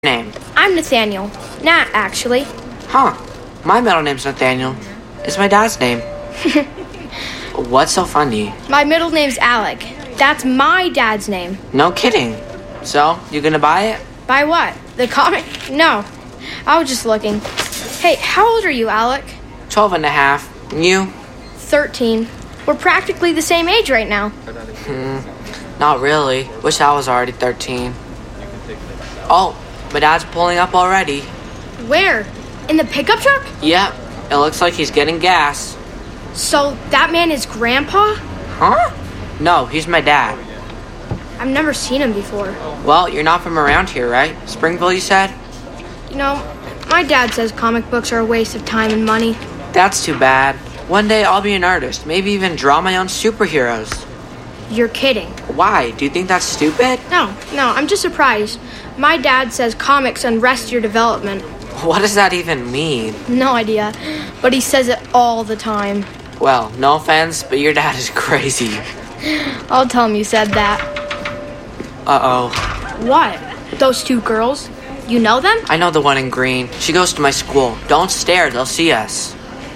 Name? I'm Nathaniel. Nat, actually. Huh. My middle name's Nathaniel. It's my dad's name. What's so funny? My middle name's Alec. That's my dad's name. No kidding. So, you gonna buy it? Buy what? The comic? No. I was just looking. Hey, how old are you, Alec? 12 and a half. And you? 13. We're practically the same age right now. Not really. Wish I was already 13. Oh, my dad's pulling up already. Where? In the pickup truck? Yep. It looks like he's getting gas. So, that man is Grandpa? Huh? No, he's my dad. I've never seen him before. Well, you're not from around here, right? Springville, you said? You know, my dad says comic books are a waste of time and money. That's too bad. One day I'll be an artist. Maybe even draw my own superheroes. You're kidding. Why? Do you think that's stupid? No, I'm just surprised. My dad says comics arrest your development. What does that even mean? No idea, but he says it all the time. Well, no offense, but your dad is crazy. I'll tell him you said that. Uh-oh. What? Those two girls? You know them? I know the one in green. She goes to my school. Don't stare, they'll see us.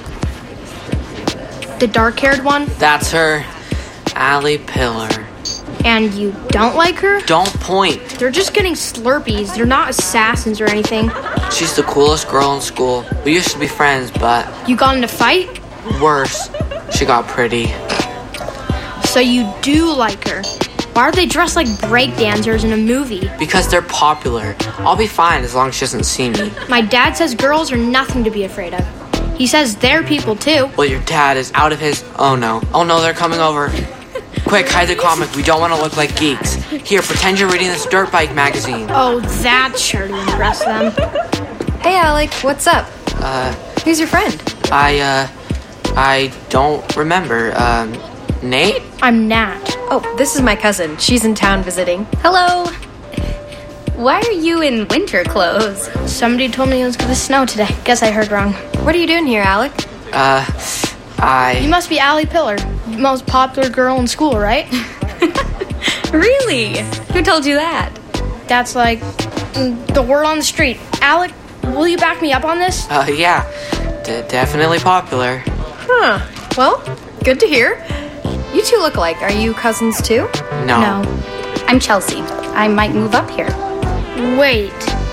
The dark-haired one? That's her. Allie Pillar. And you don't like her? Don't point. They're just getting Slurpees. They're not assassins or anything. She's the coolest girl in school. We used to be friends, but... You got in a fight? Worse. She got pretty. So you do like her. Why are they dressed like breakdancers in a movie? Because they're popular. I'll be fine as long as she doesn't see me. My dad says girls are nothing to be afraid of. He says they're people too. Well, your dad is out of his... Oh no, they're coming over. Quick, hide the comic. We don't want to look like geeks. Here, pretend you're reading this dirt bike magazine. Oh, that sure to impress them. Hey, Alec, what's up? Who's your friend? I don't remember. Nate? I'm Nat. Oh, this is my cousin. She's in town visiting. Hello. Why are you in winter clothes? Somebody told me it was gonna snow today. Guess I heard wrong. What are you doing here, Alec? You must be Allie Pillar, the most popular girl in school, right? Really? Who told you that? That's like the word on the street. Alec, will you back me up on this? Yeah. Definitely popular. Huh. Well, good to hear. You two look alike. Are you cousins too? No. I'm Chelsea. I might move up here. Wait.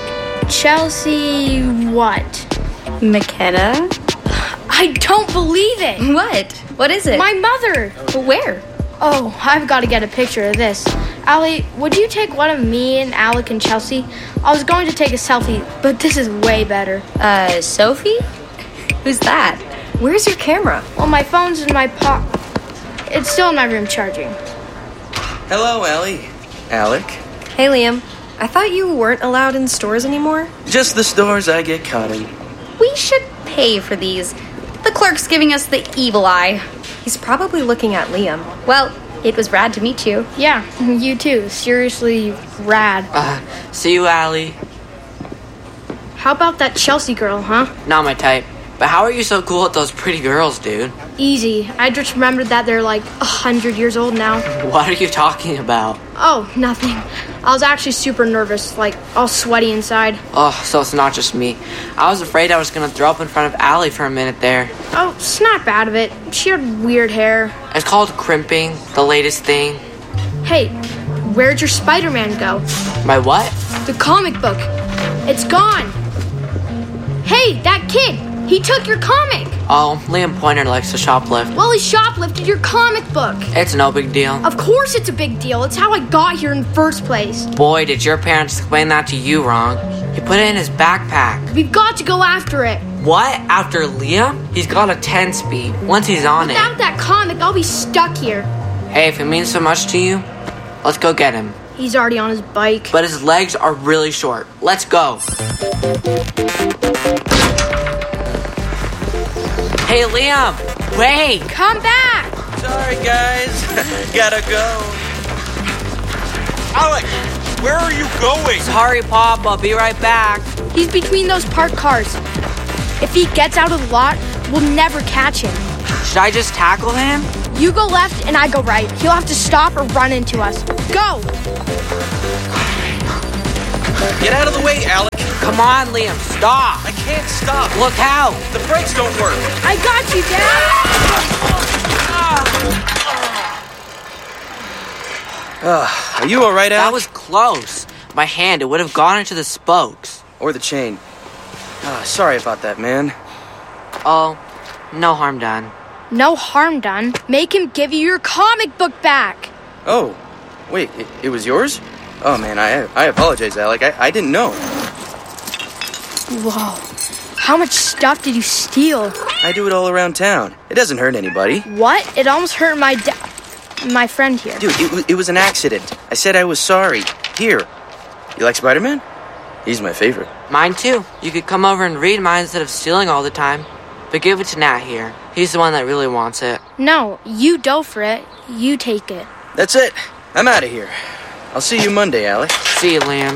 Chelsea what? McKenna? I don't believe it. What? What is it? My mother. Where? Oh, I've got to get a picture of this. Allie, would you take one of me and Alec and Chelsea? I was going to take a selfie, but this is way better. Sophie? Who's that? Where's your camera? Well, my phone's in my pocket. It's still in my room charging. Hello, Ellie. Alec. Hey, Liam. I thought you weren't allowed in stores anymore. Just the stores I get caught in. We should pay for these. The clerk's giving us the evil eye. He's probably looking at Liam. Well, it was rad to meet you. Yeah, you too. Seriously, rad. See you, Allie. How about that Chelsea girl, huh? Not my type. But how are you so cool with those pretty girls, dude? Easy. I just remembered that they're like 100 years old now. What are you talking about? Oh, nothing. I was actually super nervous, like all sweaty inside. Oh, so it's not just me. I was afraid I was gonna throw up in front of Allie for a minute there. Oh, snap out of it. She had weird hair. It's called crimping, the latest thing. Hey, where'd your Spider-Man go? My what? The comic book. It's gone. Hey, that kid. He took your comic. Oh, Liam Pointer likes to shoplift. Well, he shoplifted your comic book. It's no big deal. Of course it's a big deal. It's how I got here in the first place. Boy, did your parents explain that to you wrong. He put it in his backpack. We've got to go after it. What? After Liam? He's got a 10 speed. Once he's on Without that comic, I'll be stuck here. Hey, if it means so much to you, let's go get him. He's already on his bike. But his legs are really short. Let's go. Hey, Liam! Wait! Come back! Sorry, guys. Gotta go. Alec, where are you going? Sorry, Pop. I'll be right back. He's between those parked cars. If he gets out of the lot, we'll never catch him. Should I just tackle him? You go left and I go right. He'll have to stop or run into us. Go! together. Get out of the way, Alec. Come on, Liam, stop. I can't stop. Look out. The brakes don't work. I got you, Dad! Are you all right, Alec? That was close. My hand, it would have gone into the spokes. Or the chain. Sorry about that, man. Oh, no harm done. No harm done. Make him give you your comic book back. Oh, wait, it was yours? Oh, man, I apologize, Alec. I didn't know. Whoa. How much stuff did you steal? I do it all around town. It doesn't hurt anybody. What? It almost hurt my friend here. Dude, it was an accident. I said I was sorry. Here. You like Spider-Man? He's my favorite. Mine too. You could come over and read mine instead of stealing all the time. But give it to Nat here. He's the one that really wants it. No, you go for it. You take it. That's it. I'm out of here. I'll see you Monday, Alec. See you, Liam.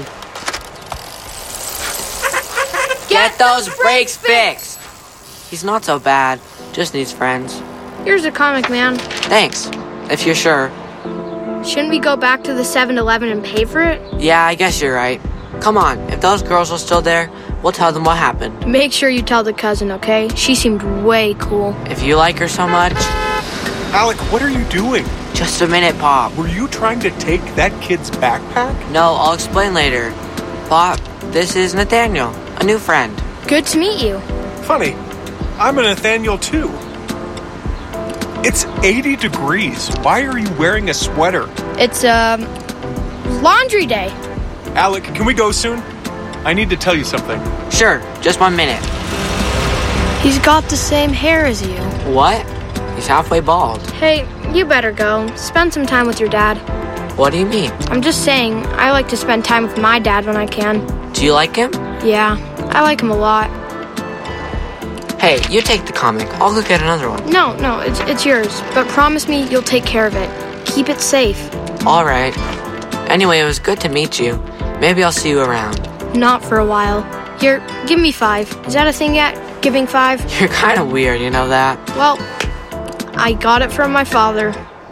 Get those brakes fixed! He's not so bad. Just needs friends. Here's a comic, man. Thanks. If you're sure. Shouldn't we go back to the 7-Eleven and pay for it? Yeah, I guess you're right. Come on, if those girls are still there, we'll tell them what happened. Make sure you tell the cousin, okay? She seemed way cool. If you like her so much. Alec, what are you doing? Just a minute, Pop. Were you trying to take that kid's backpack? No, I'll explain later. Pop, this is Nathaniel, a new friend. Good to meet you. Funny, I'm a Nathaniel too. It's 80 degrees. Why are you wearing a sweater? It's, laundry day. Alec, can we go soon? I need to tell you something. Sure, just 1 minute. He's got the same hair as you. What? He's halfway bald. Hey, you better go. Spend some time with your dad. What do you mean? I'm just saying, I like to spend time with my dad when I can. Do you like him? Yeah, I like him a lot. Hey, you take the comic. I'll go get another one. No, it's yours. But promise me you'll take care of it. Keep it safe. All right. Anyway, it was good to meet you. Maybe I'll see you around. Not for a while. Here, give me 5. Is that a thing yet? Giving 5? You're kind of weird, you know that? Well, I got it from my father.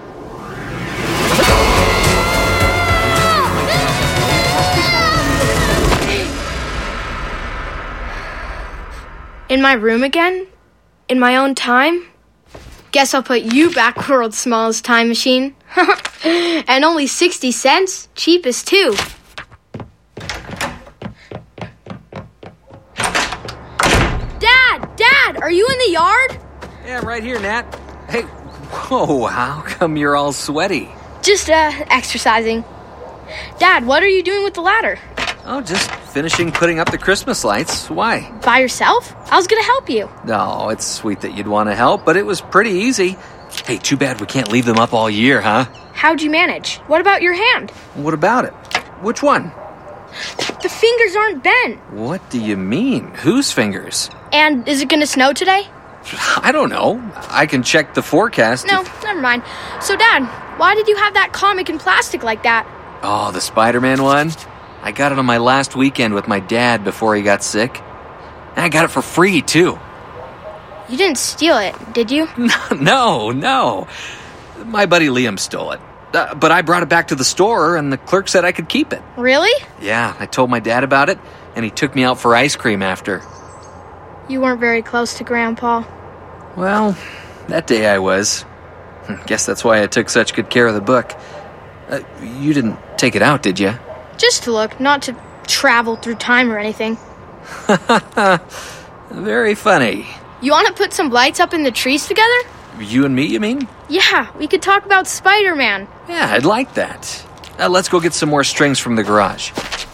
In my room again? In my own time? Guess I'll put you back, world's smallest time machine. And only 60 cents? Cheapest too. Dad, are you in the yard? Yeah, I'm right here, Nat. Hey, whoa, how come you're all sweaty? Just, exercising. Dad, what are you doing with the ladder? Oh, just finishing putting up the Christmas lights. Why? By yourself? I was gonna help you. No, it's sweet that you'd want to help, but it was pretty easy. Hey, too bad we can't leave them up all year, huh? How'd you manage? What about your hand? What about it? Which one? The fingers aren't bent. What do you mean? Whose fingers? And is it gonna snow today? I don't know. I can check the forecast. No, never mind. So, Dad, why did you have that comic in plastic like that? Oh, the Spider-Man one? I got it on my last weekend with my dad before he got sick. And I got it for free, too. You didn't steal it, did you? No. My buddy Liam stole it. But I brought it back to the store, and the clerk said I could keep it. Really? Yeah, I told my dad about it, and he took me out for ice cream after. You weren't very close to Grandpa. Well, that day I was. Guess that's why I took such good care of the book. You didn't take it out, did you? Just to look, not to travel through time or anything. Very funny. You want to put some lights up in the trees together? You and me, you mean? Yeah, we could talk about Spider-Man. Yeah, I'd like that. Let's go get some more strings from the garage.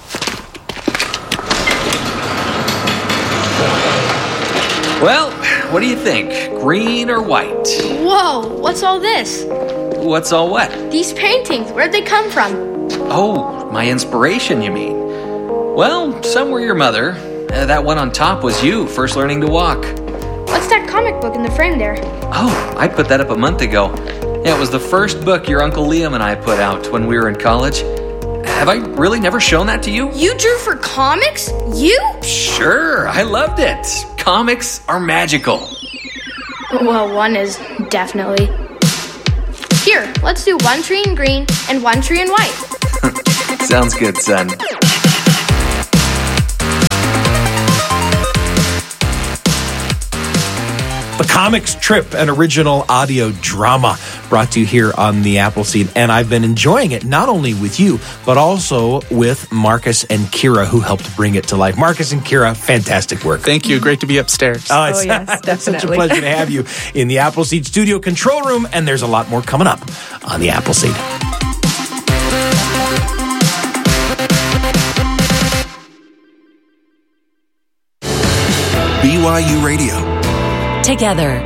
Well, what do you think? Green or white? Whoa, what's all this? What's all what? These paintings, where'd they come from? Oh, my inspiration, you mean? Well, some were your mother. That one on top was you, first learning to walk. What's that comic book in the frame there? Oh, I put that up a month ago. Yeah, it was the first book your Uncle Liam and I put out when we were in college. Have I really never shown that to you? You drew for comics? You? Sure, I loved it. Comics are magical. Well, one is, definitely. Here, let's do 1 tree in green and 1 tree in white. Sounds good, son. The Comic Strip, an original audio drama brought to you here on the Appleseed. And I've been enjoying it not only with you, but also with Marcus and Kira, who helped bring it to life. Marcus and Kira, fantastic work. Thank you. Great to be upstairs. Yes, It's such a definitely. pleasure to have you in the Appleseed studio control room. And there's a lot more coming up on the Appleseed. BYU Radio. Together.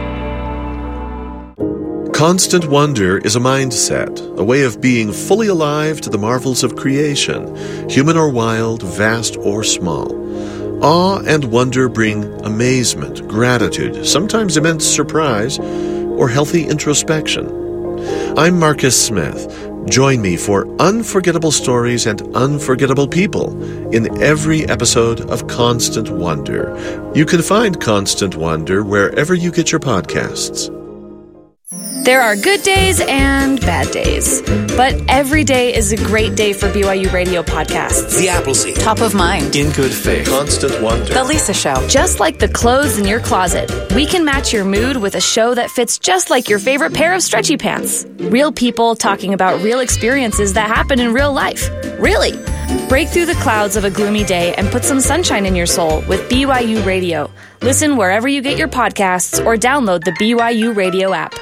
Constant wonder is a mindset, a way of being fully alive to the marvels of creation, human or wild, vast or small. Awe and wonder bring amazement, gratitude, sometimes immense surprise, or healthy introspection. I'm Marcus Smith. Join me for unforgettable stories and unforgettable people in every episode of Constant Wonder. You can find Constant Wonder wherever you get your podcasts. There are good days and bad days, but every day is a great day for BYU Radio podcasts. The Appleseed. Top of mind. In Good Faith. Constant Wonder. The Lisa Show. Just like the clothes in your closet, we can match your mood with a show that fits just like your favorite pair of stretchy pants. Real people talking about real experiences that happen in real life. Really. Break through the clouds of a gloomy day and put some sunshine in your soul with BYU Radio. Listen wherever you get your podcasts or download the BYU Radio app.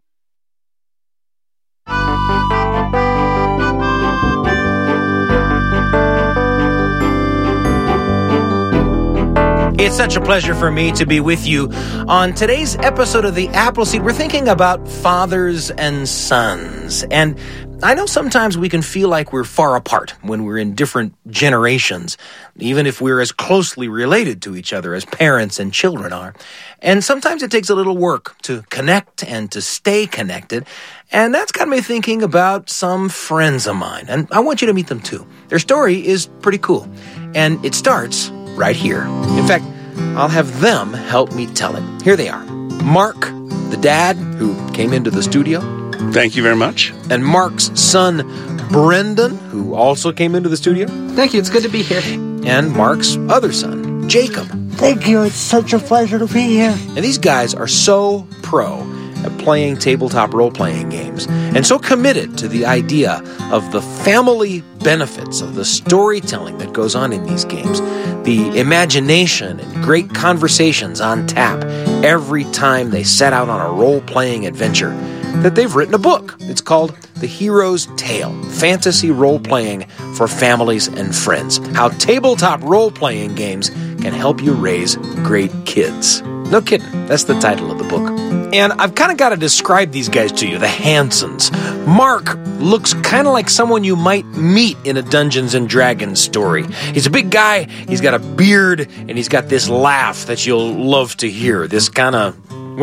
It's such a pleasure for me to be with you. On today's episode of the Appleseed, we're thinking about fathers and sons. And I know sometimes we can feel like we're far apart when we're in different generations, even if we're as closely related to each other as parents and children are. And sometimes it takes a little work to connect and to stay connected. And that's got me thinking about some friends of mine. And I want you to meet them too. Their story is pretty cool. And it starts right here. In fact, I'll have them help me tell it. Here they are. Mark, the dad who came into the studio. Thank you very much. And Mark's son, Brendan, who also came into the studio. Thank you. It's good to be here. And Mark's other son, Jacob. Thank you. It's such a pleasure to be here. And these guys are so pro at playing tabletop role-playing games and so committed to the idea of the family benefits of the storytelling that goes on in these games, the imagination and great conversations on tap every time they set out on a role-playing adventure, that they've written a book. It's called The Hero's Tale, Fantasy Role-Playing for Families and Friends, How Tabletop Role-Playing Games Can Help You Raise Great Kids. No kidding, that's the title of the book. And I've kind of got to describe these guys to you, the Hansons. Mark looks kind of like someone you might meet in a Dungeons & Dragons story. He's a big guy, he's got a beard, and he's got this laugh that you'll love to hear. This kind of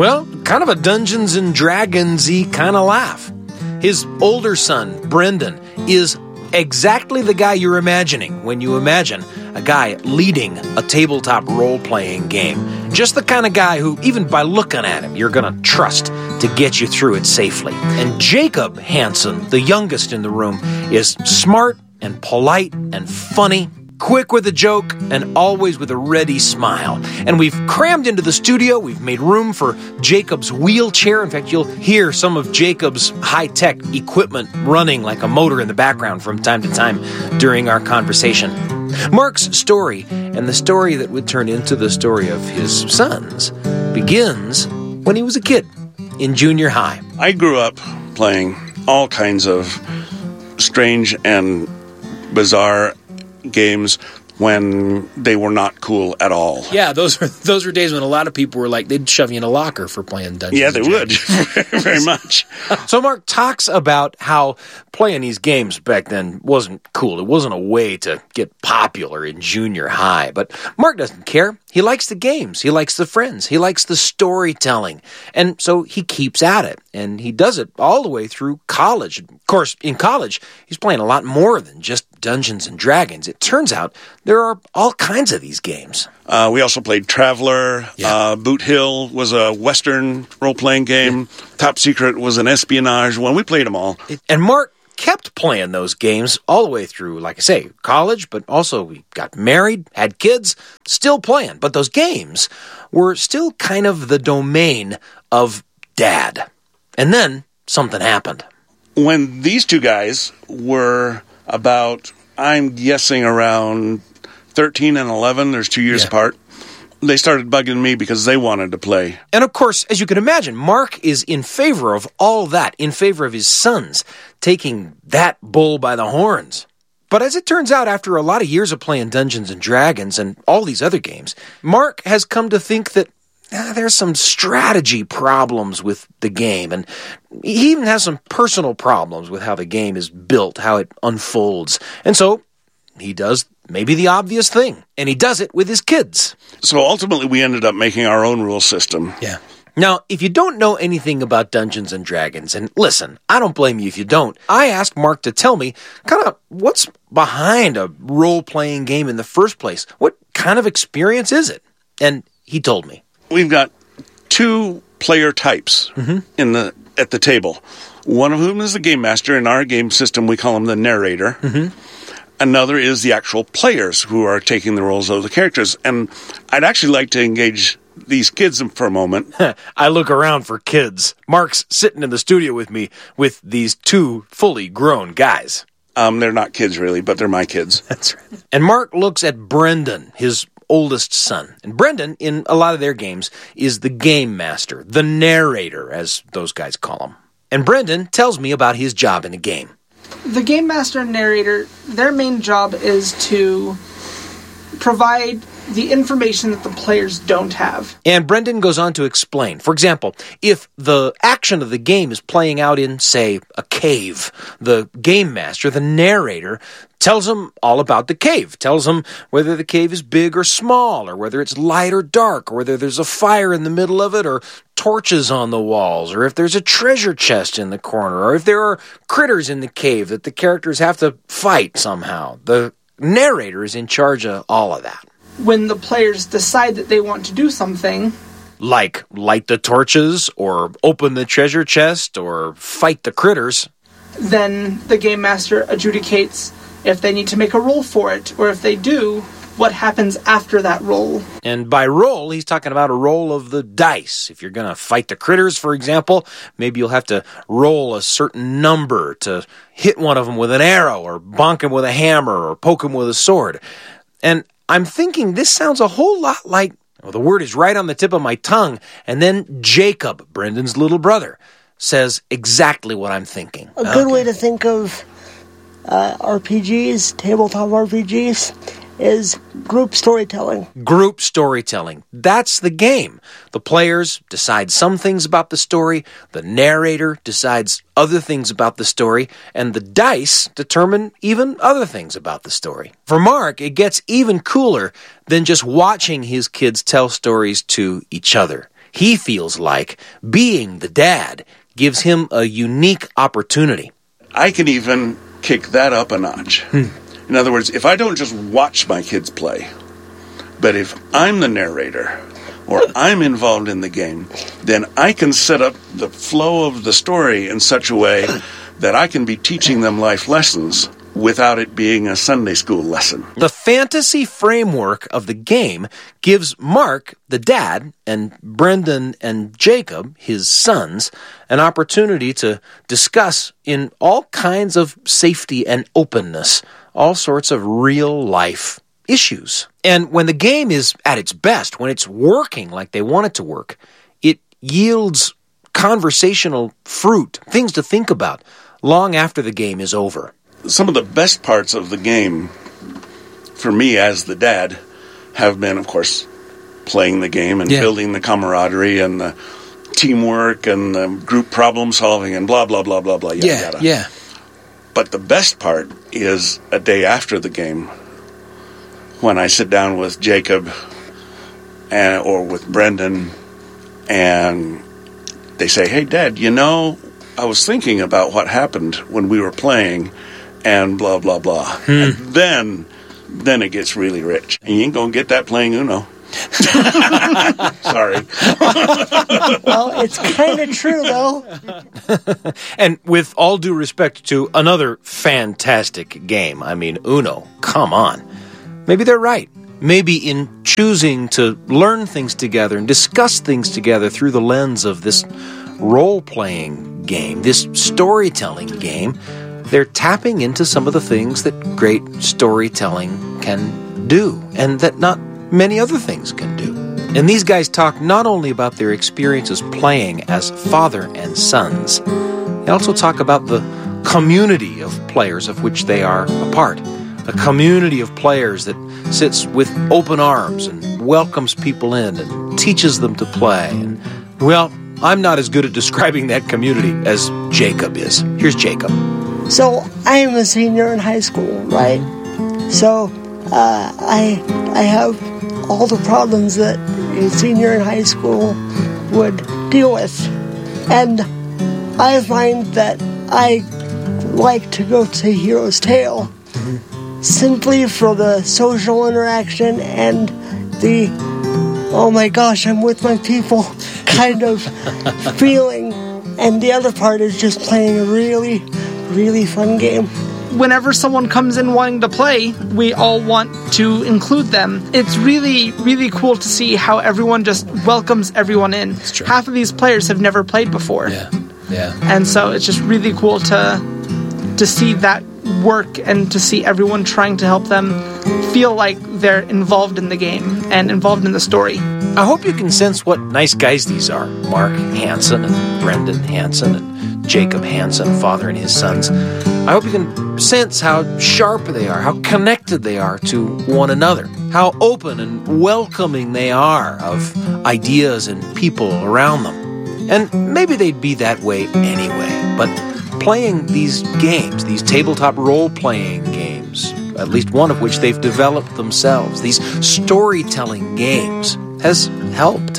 a Dungeons & Dragons-y kind of laugh. His older son, Brendan, is exactly the guy you're imagining when you imagine a guy leading a tabletop role-playing game. Just the kind of guy who, even by looking at him, you're going to trust to get you through it safely. And Jacob Hanson, the youngest in the room, is smart and polite and funny, quick with a joke, and always with a ready smile. And we've crammed into the studio. We've made room for Jacob's wheelchair. In fact, you'll hear some of Jacob's high-tech equipment running like a motor in the background from time to time during our conversation. Mark's story, and the story that would turn into the story of his sons, begins when he was a kid in junior high. I grew up playing all kinds of strange and bizarre games when they were not cool at all. Yeah, those were days when a lot of people were like, they'd shove you in a locker for playing Dungeons. Yeah, they would. Very much. So Mark talks about how playing these games back then wasn't cool. It wasn't a way to get popular in junior high. But Mark doesn't care. He likes the games. He likes the friends. He likes the storytelling. And so he keeps at it. And he does it all the way through college. Of course, in college, he's playing a lot more than just Dungeons and Dragons. It turns out there are all kinds of these games. We also played Traveler. Yeah. Boot Hill was a Western role-playing game. Yeah. Top Secret was an espionage one. We played them all. And Mark kept playing those games all the way through, like I say, college, but also we got married, had kids, still playing. But those games were still kind of the domain of Dad. And then something happened. When these two guys were about, I'm guessing, around 13 and 11, there's 2 years apart, they started bugging me because they wanted to play. And of course, as you can imagine, Mark is in favor of all that, in favor of his sons taking that bull by the horns. But as it turns out, after a lot of years of playing Dungeons & Dragons and all these other games, Mark has come to think that there's some strategy problems with the game, and he even has some personal problems with how the game is built, how it unfolds. And so he does maybe the obvious thing, and he does it with his kids. So ultimately we ended up making our own rule system. Yeah. Now, if you don't know anything about Dungeons & Dragons, and listen, I don't blame you if you don't, I asked Mark to tell me kind of what's behind a role-playing game in the first place. What kind of experience is it? And he told me. We've got 2 player types at the table. One of whom is the game master. In our game system, we call him the narrator. Another is the actual players who are taking the roles of the characters. And I'd actually like to engage these kids for a moment. I look around for kids. Mark's sitting in the studio with me with these 2 fully grown guys. They're not kids really, but they're my kids. That's right. And Mark looks at Brendan, his oldest son. And Brendan, in a lot of their games, is the game master, the narrator, as those guys call him. And Brendan tells me about his job in the game. The game master and narrator, their main job is to provide the information that the players don't have. And Brendan goes on to explain. For example, if the action of the game is playing out in, say, a cave, the game master, the narrator, tells them all about the cave, tells them whether the cave is big or small, or whether it's light or dark, or whether there's a fire in the middle of it, or torches on the walls, or if there's a treasure chest in the corner, or if there are critters in the cave that the characters have to fight somehow. The narrator is in charge of all of that. When the players decide that they want to do something, like light the torches, or open the treasure chest, or fight the critters, then the game master adjudicates if they need to make a roll for it, or if they do, what happens after that roll. And by roll, he's talking about a roll of the dice. If you're going to fight the critters, for example, maybe you'll have to roll a certain number to hit one of them with an arrow, or bonk him with a hammer, or poke him with a sword. And I'm thinking this sounds a whole lot like, well, the word is right on the tip of my tongue, and then Jacob, Brendan's little brother, says exactly what I'm thinking. A good way to think of RPGs, tabletop RPGs, is group storytelling. Group storytelling. That's the game. The players decide some things about the story, the narrator decides other things about the story, and the dice determine even other things about the story. For Mark, it gets even cooler than just watching his kids tell stories to each other. He feels like being the dad gives him a unique opportunity. I can even kick that up a notch. In other words, if I don't just watch my kids play, but if I'm the narrator or I'm involved in the game, then I can set up the flow of the story in such a way that I can be teaching them life lessons without it being a Sunday school lesson. The fantasy framework of the game gives Mark, the dad, and Brendan and Jacob, his sons, an opportunity to discuss in all kinds of safety and openness all sorts of real-life issues. And when the game is at its best, when it's working like they want it to work, it yields conversational fruit, things to think about, long after the game is over. Some of the best parts of the game, for me as the dad, have been, of course, playing the game and building the camaraderie and the teamwork and the group problem solving and blah, blah, blah, blah, blah, yada, yada. Yeah. But the best part is a day after the game when I sit down with Jacob or with Brendan and they say, hey, Dad, you know, I was thinking about what happened when we were playing and blah, blah, blah. And then it gets really rich. And you ain't going to get that playing Uno. Sorry. Well, it's kind of true, though. And with all due respect to another fantastic game, I mean, Uno, come on. Maybe they're right. Maybe in choosing to learn things together and discuss things together through the lens of this role-playing game, this storytelling game, they're tapping into some of the things that great storytelling can do, and that not many other things can do. And these guys talk not only about their experiences playing as father and sons, they also talk about the community of players of which they are a part. A community of players that sits with open arms and welcomes people in and teaches them to play. And, well, I'm not as good at describing that community as Jacob is. Here's Jacob. So I am a senior in high school, right? So I have all the problems that a senior in high school would deal with. And I find that I like to go to Hero's Tale simply for the social interaction and the, oh my gosh, I'm with my people kind of feeling. And the other part is just playing a really, really fun game. Whenever someone comes in wanting to play, we all want to include them. It's really, really cool to see how everyone just welcomes everyone in. Half of these players have never played before. Yeah. And so it's just really cool to see that work and to see everyone trying to help them feel like they're involved in the game and involved in the story. I hope you can sense what nice guys these are. Mark Hansen and Brendan Hansen and Jacob Hansen, father and his sons. I hope you can sense how sharp they are, how connected they are to one another, how open and welcoming they are of ideas and people around them. And maybe they'd be that way anyway, but playing these games, these tabletop role-playing games, at least one of which they've developed themselves, these storytelling games, has helped.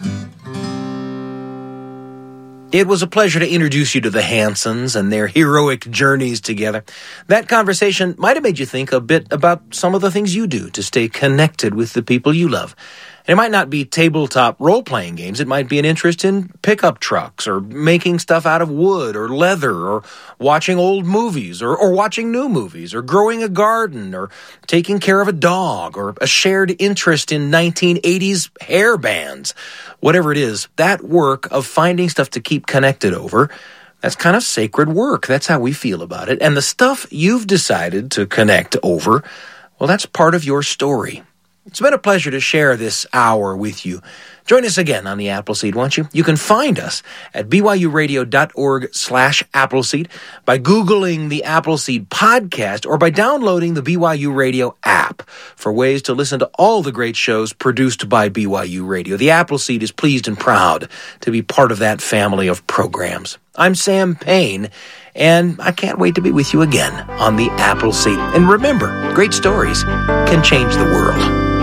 It was a pleasure to introduce you to the Hansons and their heroic journeys together. That conversation might have made you think a bit about some of the things you do to stay connected with the people you love. It might not be tabletop role-playing games. It might be an interest in pickup trucks or making stuff out of wood or leather or watching old movies or watching new movies or growing a garden or taking care of a dog or a shared interest in 1980s hair bands. Whatever it is, that work of finding stuff to keep connected over, that's kind of sacred work. That's how we feel about it. And the stuff you've decided to connect over, well, that's part of your story. It's been a pleasure to share this hour with you. Join us again on the Appleseed, won't you? You can find us at byuradio.org/Appleseed, by Googling the Appleseed podcast, or by downloading the BYU Radio app for ways to listen to all the great shows produced by BYU Radio. The Appleseed is pleased and proud to be part of that family of programs. I'm Sam Payne, and I can't wait to be with you again on the Appleseed. And remember, great stories can change the world.